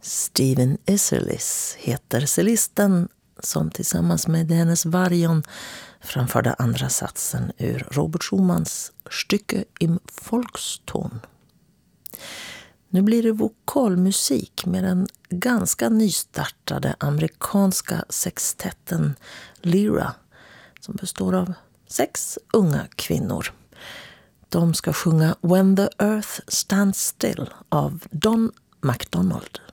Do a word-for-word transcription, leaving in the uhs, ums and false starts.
Stephen Isserlis heter cellisten som tillsammans med Dennis Varion framförde andra satsen ur Robert Schumans stycke Im Volkston. Nu blir det vokalmusik med den ganska nystartade amerikanska sextetten Lyra som består av sex unga kvinnor. De ska sjunga When the Earth Stands Still av Don McDonald.